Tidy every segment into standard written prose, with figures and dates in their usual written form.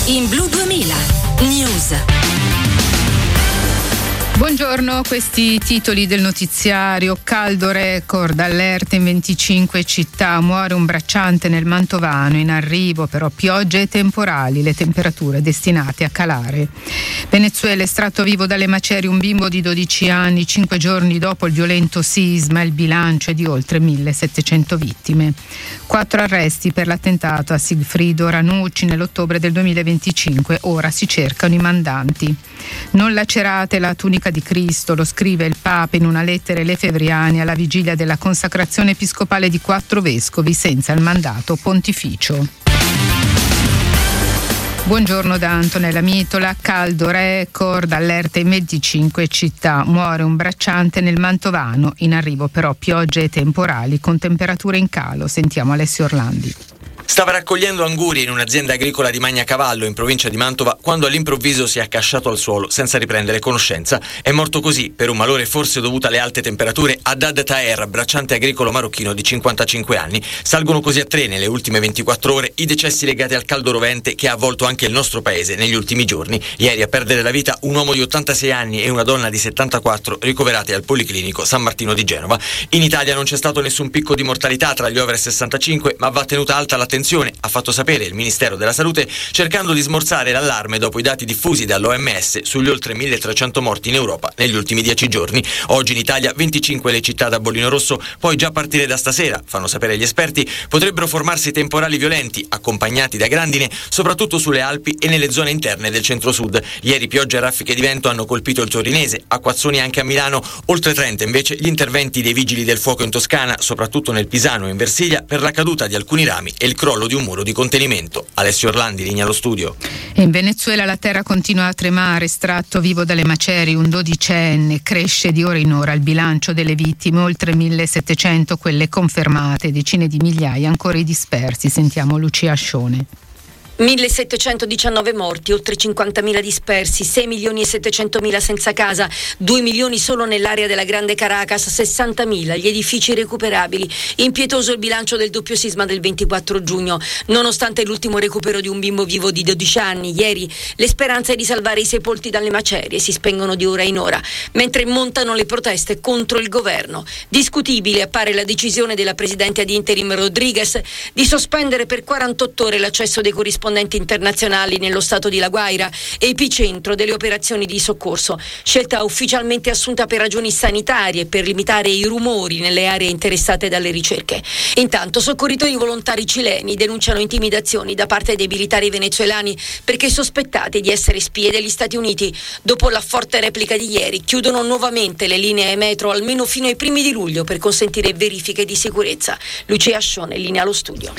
in Blu 2000 News. Buongiorno, questi titoli del notiziario. Caldo record, allerta in 25 città, muore un bracciante nel Mantovano, in arrivo però piogge e temporali, le temperature destinate a calare. Venezuela, estratto vivo dalle macerie un bimbo di 12 anni, 5 giorni dopo il violento sisma, il bilancio è di oltre 1700 vittime. 4 arresti per l'attentato a Sigfrido Ranucci nell'ottobre del 2025, ora si cercano i mandanti. Non lacerate la tunica di Cristo, lo scrive il Papa in una lettera ai Lefebvriani alla vigilia della consacrazione episcopale di 4 vescovi senza il mandato pontificio. Buongiorno da Antonella Mitola. Caldo record, allerta in 25 città, muore un bracciante nel Mantovano, in arrivo però piogge e temporali con temperature in calo. Sentiamo Alessio Orlandi. Stava raccogliendo anguri in un'azienda agricola di Magnacavallo, in provincia di Mantova, quando all'improvviso si è accasciato al suolo senza riprendere conoscenza. È morto così, per un malore forse dovuto alle alte temperature, Haddad Taher, bracciante agricolo marocchino di 55 anni. Salgono così a 3 nelle ultime 24 ore i decessi legati al caldo rovente che ha avvolto anche il nostro paese negli ultimi giorni. Ieri a perdere la vita un uomo di 86 anni e una donna di 74 ricoverati al Policlinico San Martino di Genova. In Italia non c'è stato nessun picco di mortalità tra gli over 65, ma va tenuta alta l'attenzione, ha fatto sapere il Ministero della Salute, cercando di smorzare l'allarme dopo i dati diffusi dall'OMS sugli oltre 1300 morti in Europa negli ultimi 10 giorni. Oggi in Italia 25 le città da bollino rosso, poi già a partire da stasera, fanno sapere gli esperti, potrebbero formarsi temporali violenti accompagnati da grandine, soprattutto sulle Alpi e nelle zone interne del centro-sud. Ieri piogge e raffiche di vento hanno colpito il Torinese, acquazzoni anche a Milano, oltre 30 invece gli interventi dei vigili del fuoco in Toscana, soprattutto nel Pisano e in Versilia, per la caduta di alcuni rami e il crollo di un muro di contenimento. Alessio Orlandi, linea allo studio. In Venezuela la terra continua a tremare, estratto vivo dalle macerie un 12enne, cresce di ora in ora il bilancio delle vittime, oltre 1700 quelle confermate, decine di migliaia ancora i dispersi. Sentiamo Lucia Ascione. 1719 morti, oltre 50.000 dispersi, 6.700.000 senza casa, 2 milioni solo nell'area della Grande Caracas, 60.000 gli edifici recuperabili. Impietoso il bilancio del doppio sisma del 24 giugno. Nonostante l'ultimo recupero di un bimbo vivo di 12 anni, ieri le speranze di salvare i sepolti dalle macerie si spengono di ora in ora, mentre montano le proteste contro il governo. Discutibile appare la decisione della presidente ad interim Rodriguez di sospendere per 48 ore l'accesso dei corrispondenti internazionali nello stato di La Guaira, epicentro delle operazioni di soccorso, scelta ufficialmente assunta per ragioni sanitarie per limitare i rumori nelle aree interessate dalle ricerche. Intanto soccorritori volontari cileni denunciano intimidazioni da parte dei militari venezuelani perché sospettati di essere spie degli Stati Uniti. Dopo la forte replica di ieri, chiudono nuovamente le linee metro almeno fino ai primi di luglio per consentire verifiche di sicurezza. Lucia Ascione, linea allo studio.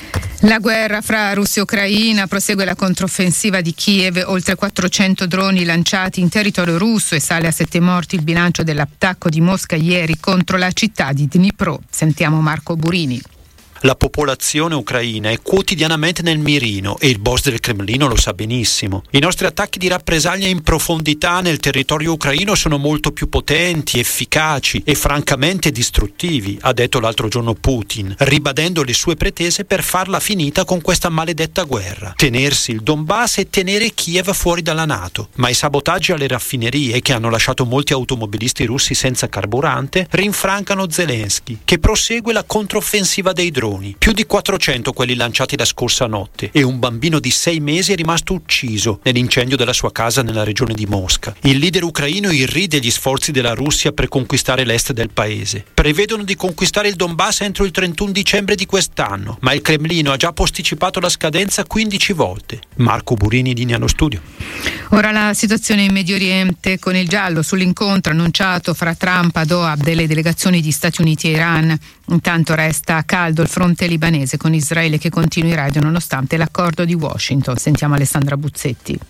La guerra fra Russia e Ucraina, prosegue la controffensiva di Kiev, oltre 400 droni lanciati in territorio russo e sale a 7 morti il bilancio dell'attacco di Mosca ieri contro la città di Dnipro. Sentiamo Marco Burini. La popolazione ucraina è quotidianamente nel mirino e il boss del Cremlino lo sa benissimo. I nostri attacchi di rappresaglia in profondità nel territorio ucraino sono molto più potenti, efficaci e francamente distruttivi, ha detto l'altro giorno Putin, ribadendo le sue pretese per farla finita con questa maledetta guerra. Tenersi il Donbass e tenere Kiev fuori dalla NATO. Ma i sabotaggi alle raffinerie, che hanno lasciato molti automobilisti russi senza carburante, rinfrancano Zelensky, che prosegue la controffensiva dei droni. Più di 400 quelli lanciati la scorsa notte e un bambino di 6 mesi è rimasto ucciso nell'incendio della sua casa nella regione di Mosca. Il leader ucraino irride gli sforzi della Russia per conquistare l'est del paese. Prevedono di conquistare il Donbass entro il 31 dicembre di quest'anno, ma il Cremlino ha già posticipato la scadenza 15 volte. Marco Burini, linea allo studio. Ora la situazione in Medio Oriente, con il giallo sull'incontro annunciato fra Trump a Doha delle delegazioni di Stati Uniti e Iran. Intanto resta caldo il fronte libanese con Israele che continua in radio nonostante l'accordo di Washington. Sentiamo Alessandra Buzzetti.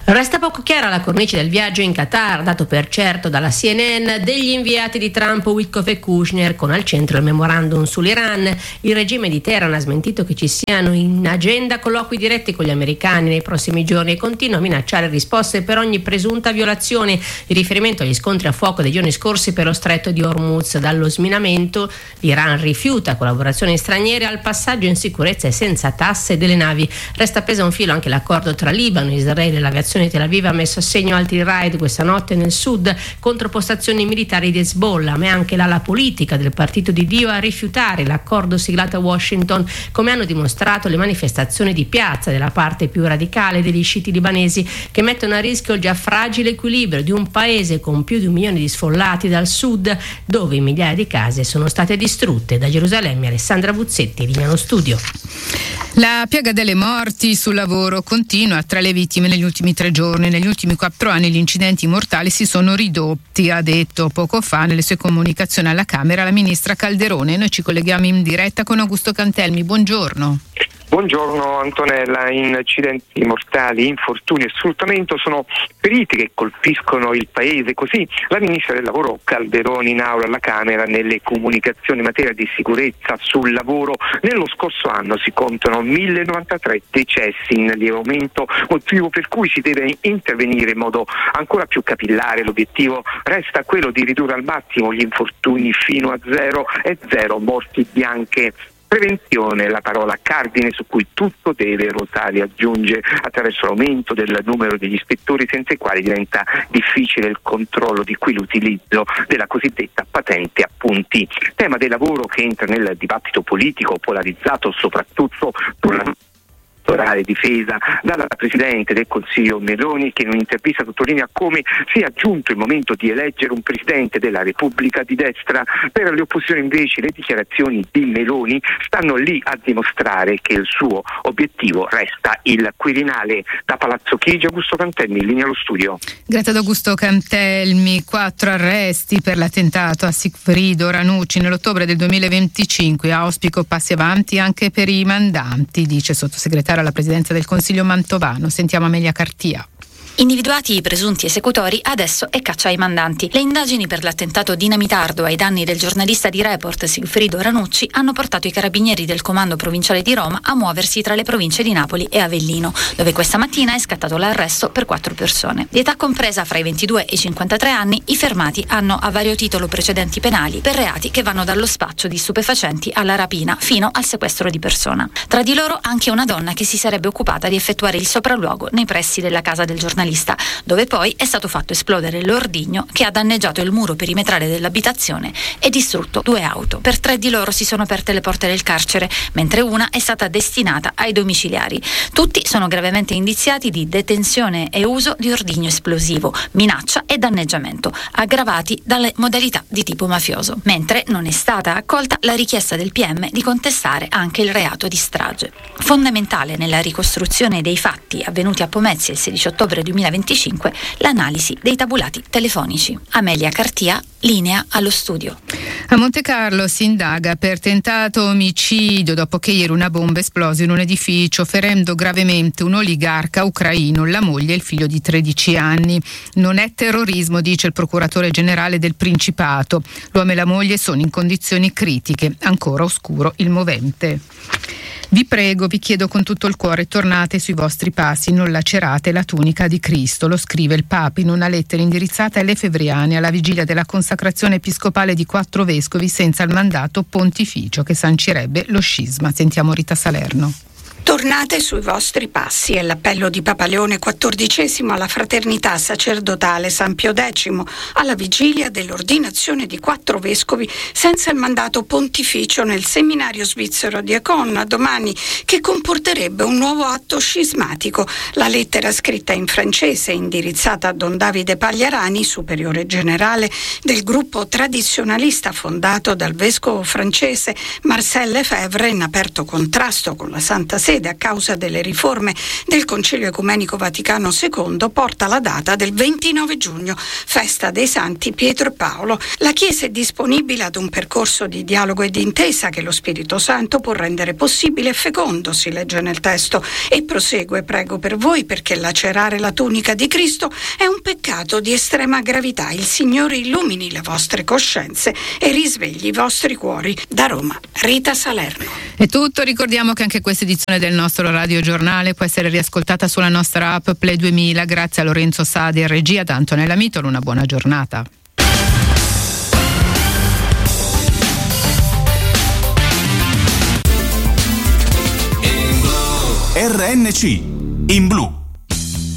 Resta poco chiara la cornice del viaggio in Qatar, dato per certo dalla CNN, degli inviati di Trump Witkoff e Kushner, con al centro il memorandum sull'Iran. Il regime di Teheran ha smentito che ci siano in agenda colloqui diretti con gli americani nei prossimi giorni e continua a minacciare risposte per ogni presunta violazione. In riferimento agli scontri a fuoco dei giorni scorsi per lo stretto di Hormuz, dallo sminamento l'Iran rifiuta collaborazioni straniere al passaggio in sicurezza e senza tasse delle navi. Resta appeso a un filo anche l'accordo tra Libano, Israele e l'aviazione. Tel Aviv ha messo a segno altri raid questa notte nel sud contro postazioni militari di Hezbollah, ma è anche l'ala politica del partito di Dio a rifiutare l'accordo siglato a Washington, come hanno dimostrato le manifestazioni di piazza della parte più radicale degli sciiti libanesi, che mettono a rischio il già fragile equilibrio di un paese con più di 1 milione di sfollati dal sud, dove migliaia di case sono state distrutte. Da Gerusalemme Alessandra Buzzetti, linea allo studio. La piaga delle morti sul lavoro continua. Tra le vittime negli ultimi 3 giorni, negli ultimi 4 anni gli incidenti mortali si sono ridotti, ha detto poco fa nelle sue comunicazioni alla Camera la ministra Calderone. Noi ci colleghiamo in diretta con Augusto Cantelmi. Buongiorno. Buongiorno Antonella. Incidenti mortali, infortuni e sfruttamento sono feriti che colpiscono il paese. Così la ministra del lavoro Calderone in aula alla Camera nelle comunicazioni in materia di sicurezza sul lavoro. Nello scorso anno si contano 1093 decessi, in lieve aumento, motivo per cui si deve intervenire in modo ancora più capillare. L'obiettivo resta quello di ridurre al massimo gli infortuni fino a 0 e 0 morti bianche. Prevenzione, la parola cardine su cui tutto deve ruotare, aggiunge, attraverso l'aumento del numero degli ispettori, senza i quali diventa difficile il controllo, di qui l'utilizzo della cosiddetta patente a punti. Tema del lavoro che entra nel dibattito politico polarizzato soprattutto sulla elettorale difesa dalla Presidente del Consiglio Meloni, che in un'intervista sottolinea come sia giunto il momento di eleggere un Presidente della Repubblica di destra. Per le opposizioni invece le dichiarazioni di Meloni stanno lì a dimostrare che il suo obiettivo resta il Quirinale. Da Palazzo Chigi, Augusto Cantelmi, in linea allo studio. Grazie ad Augusto Cantelmi. 4 arresti per l'attentato a Sigfrido Ranucci nell'ottobre del 2025. Auspico passi avanti anche per i mandanti, dice il sottosegretario alla Presidenza del Consiglio Mantovano. Sentiamo Amelia Cartia. Individuati i presunti esecutori, adesso è caccia ai mandanti. Le indagini per l'attentato dinamitardo ai danni del giornalista di Report Sigfrido Ranucci hanno portato i carabinieri del Comando Provinciale di Roma a muoversi tra le province di Napoli e Avellino, dove questa mattina è scattato l'arresto per 4 persone. Di età compresa fra i 22 e i 53 anni, i fermati hanno a vario titolo precedenti penali per reati che vanno dallo spaccio di stupefacenti alla rapina fino al sequestro di persona. Tra di loro anche una donna che si sarebbe occupata di effettuare il sopralluogo nei pressi della casa del giornalista, dove poi è stato fatto esplodere l'ordigno che ha danneggiato il muro perimetrale dell'abitazione e distrutto 2 auto. Per 3 di loro si sono aperte le porte del carcere, mentre una è stata destinata ai domiciliari. Tutti sono gravemente indiziati di detenzione e uso di ordigno esplosivo, minaccia e danneggiamento, aggravati dalle modalità di tipo mafioso, mentre non è stata accolta la richiesta del PM di contestare anche il reato di strage. Fondamentale nella ricostruzione dei fatti avvenuti a Pomezia il 16 ottobre 2025 l'analisi dei tabulati telefonici. Amelia Cartia, linea allo studio. A Montecarlo si indaga per tentato omicidio dopo che ieri una bomba esplose in un edificio, ferendo gravemente un oligarca ucraino, la moglie e il figlio di 13 anni. Non è terrorismo, dice il procuratore generale del Principato. L'uomo e la moglie sono in condizioni critiche, ancora oscuro il movente. Vi prego, vi chiedo con tutto il cuore, tornate sui vostri passi, non lacerate la tunica di Cristo. Lo scrive il Papa in una lettera indirizzata alle Lefebvriane alla vigilia della consacrazione episcopale di 4 vescovi senza il mandato pontificio che sancirebbe lo scisma. Sentiamo Rita Salerno. Tornate sui vostri passi è l'appello di Papa Leone XIV alla fraternità sacerdotale San Pio X alla vigilia dell'ordinazione di 4 vescovi senza il mandato pontificio nel seminario svizzero di Econna domani, che comporterebbe un nuovo atto scismatico. La lettera, scritta in francese e indirizzata a Don Davide Pagliarani, superiore generale del gruppo tradizionalista fondato dal vescovo francese Marcel Lefebvre, in aperto contrasto con la Santa Sede, sede a causa delle riforme del Concilio Ecumenico Vaticano II, porta la data del 29 giugno, festa dei Santi Pietro e Paolo. La Chiesa è disponibile ad un percorso di dialogo e di intesa che lo Spirito Santo può rendere possibile e fecondo, si legge nel testo, e prosegue: prego per voi perché lacerare la tunica di Cristo è un peccato di estrema gravità. Il Signore illumini le vostre coscienze e risvegli i vostri cuori. Da Roma, Rita Salerno. È tutto, ricordiamo che anche questa edizione del nostro radiogiornale può essere riascoltata sulla nostra app Play 2000. Grazie a Lorenzo Sadi e regia, da Antonella Mitolo, una buona giornata. RNC in blu.